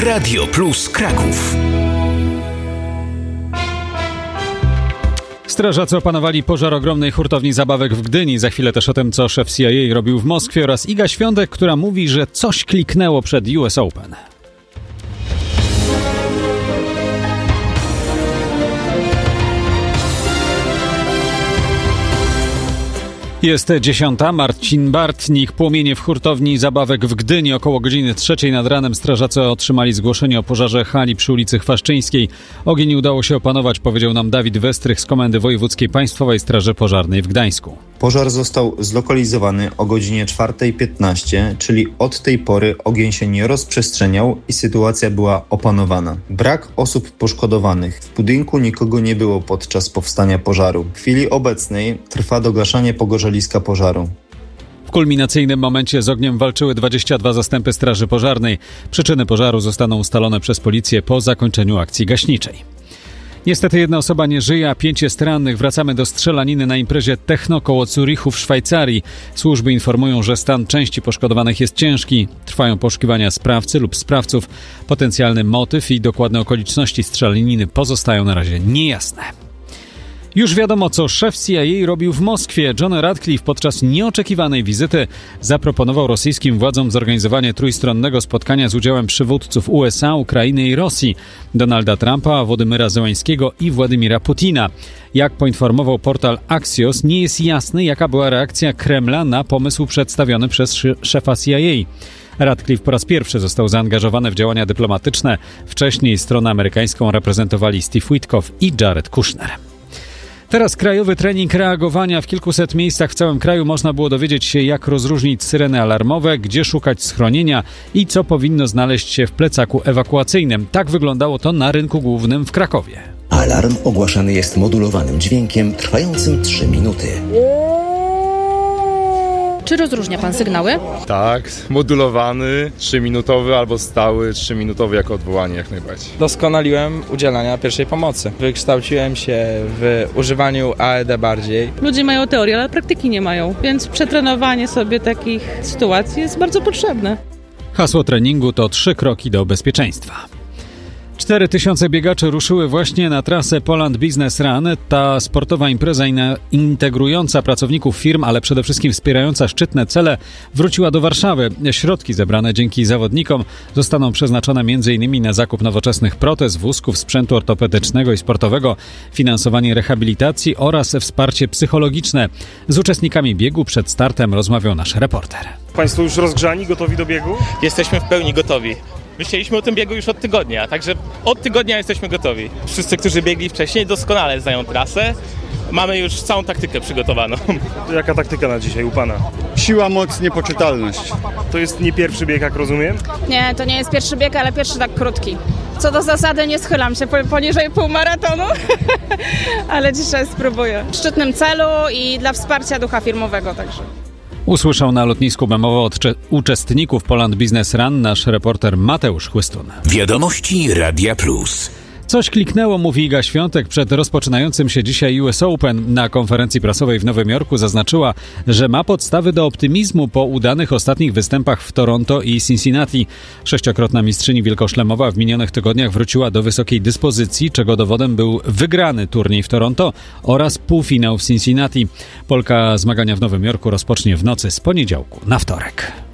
Radio Plus Kraków. Strażacy opanowali pożar ogromnej hurtowni zabawek w Gdyni. Za chwilę też o tym, co szef CIA robił w Moskwie, oraz Iga Świątek, która mówi, że coś kliknęło przed US Open. Jest 10. Marcin Bartnik. Płomienie w hurtowni zabawek w Gdyni. Około godziny 3 nad ranem strażacy otrzymali zgłoszenie o pożarze hali przy ulicy Chwaszczyńskiej. Ogień udało się opanować, powiedział nam Dawid Westrych z Komendy Wojewódzkiej Państwowej Straży Pożarnej w Gdańsku. Pożar został zlokalizowany o godzinie 4:15, czyli od tej pory ogień się nie rozprzestrzeniał i sytuacja była opanowana. Brak osób poszkodowanych. W budynku nikogo nie było podczas powstania pożaru. W chwili obecnej trwa dogaszanie pogorzeliska pożaru. W kulminacyjnym momencie z ogniem walczyły 22 zastępy Straży Pożarnej. Przyczyny pożaru zostaną ustalone przez policję po zakończeniu akcji gaśniczej. Niestety jedna osoba nie żyje, a 5 jest rannych. Wracamy do strzelaniny na imprezie Techno koło Zurichu w Szwajcarii. Służby informują, że stan części poszkodowanych jest ciężki. Trwają poszukiwania sprawcy lub sprawców. Potencjalny motyw i dokładne okoliczności strzelaniny pozostają na razie niejasne. Już wiadomo, co szef CIA robił w Moskwie. John Ratcliffe podczas nieoczekiwanej wizyty zaproponował rosyjskim władzom zorganizowanie trójstronnego spotkania z udziałem przywódców USA, Ukrainy i Rosji, Donalda Trumpa, Władimira Zełańskiego i Władimira Putina. Jak poinformował portal Axios, nie jest jasne, jaka była reakcja Kremla na pomysł przedstawiony przez szefa CIA. Ratcliffe po raz pierwszy został zaangażowany w działania dyplomatyczne. Wcześniej stronę amerykańską reprezentowali Steve Witkoff i Jared Kushner. Teraz krajowy trening reagowania. W kilkuset miejscach w całym kraju można było dowiedzieć się, jak rozróżnić syreny alarmowe, gdzie szukać schronienia i co powinno znaleźć się w plecaku ewakuacyjnym. Tak wyglądało to na rynku głównym w Krakowie. Alarm ogłaszany jest modulowanym dźwiękiem trwającym 3 minuty. Czy rozróżnia pan sygnały? Tak, modulowany, 3-minutowy albo stały, 3-minutowy jako odwołanie jak najbardziej. Doskonaliłem udzielania pierwszej pomocy. Wykształciłem się w używaniu AED bardziej. Ludzie mają teorię, ale praktyki nie mają, więc przetrenowanie sobie takich sytuacji jest bardzo potrzebne. Hasło treningu to 3 kroki do bezpieczeństwa. 4000 biegaczy ruszyły właśnie na trasę Poland Business Run. Ta sportowa impreza integrująca pracowników firm, ale przede wszystkim wspierająca szczytne cele, wróciła do Warszawy. Środki zebrane dzięki zawodnikom zostaną przeznaczone m.in. na zakup nowoczesnych protez, wózków, sprzętu ortopedycznego i sportowego, finansowanie rehabilitacji oraz wsparcie psychologiczne. Z uczestnikami biegu przed startem rozmawiał nasz reporter. Państwo już rozgrzani, gotowi do biegu? Jesteśmy w pełni gotowi. Myśleliśmy o tym biegu już od tygodnia, także od tygodnia jesteśmy gotowi. Wszyscy, którzy biegli wcześniej, doskonale znają trasę. Mamy już całą taktykę przygotowaną. Jaka taktyka na dzisiaj u pana? Siła, moc, niepoczytalność. To jest nie pierwszy bieg, jak rozumiem? Nie, to nie jest pierwszy bieg, ale pierwszy tak krótki. Co do zasady nie schylam się poniżej półmaratonu, ale dzisiaj spróbuję. W szczytnym celu i dla wsparcia ducha firmowego także. Usłyszał na lotnisku memo od uczestników Poland Business Run nasz reporter Mateusz Chłystun. Wiadomości Radia Plus. Coś kliknęło, mówi Iga Świątek przed rozpoczynającym się dzisiaj US Open. Na konferencji prasowej w Nowym Jorku zaznaczyła, że ma podstawy do optymizmu po udanych ostatnich występach w Toronto i Cincinnati. 6-krotna mistrzyni wielkoszlemowa w minionych tygodniach wróciła do wysokiej dyspozycji, czego dowodem był wygrany turniej w Toronto oraz półfinał w Cincinnati. Polka zmagania w Nowym Jorku rozpocznie w nocy z poniedziałku na wtorek.